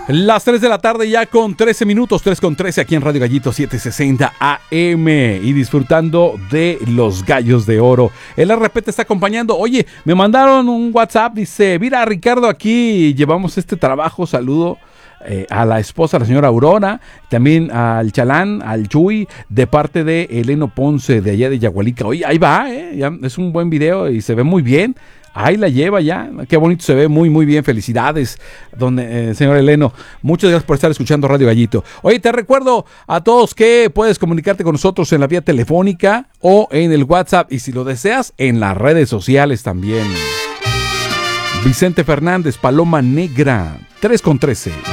Las 3 de la tarde ya con 13 minutos, 3 con 13 aquí en Radio Gallito 760 AM y disfrutando de los gallos de oro. El RP te está acompañando. Oye, me mandaron un WhatsApp, dice, mira Ricardo, aquí llevamos este trabajo, saludo a la esposa, la señora Aurora, también al Chalán, al Chuy, de parte de Eleno Ponce, de allá de Yagualica. Oye, ahí va, ya es un buen video y se ve muy bien. Ahí la lleva ya, qué bonito se ve, muy muy bien, felicidades, señor Eleno, muchas gracias por estar escuchando Radio Gallito. Oye, te recuerdo a todos que puedes comunicarte con nosotros en la vía telefónica o en el WhatsApp y si lo deseas, en las redes sociales también. Vicente Fernández, Paloma Negra, 3 con 13.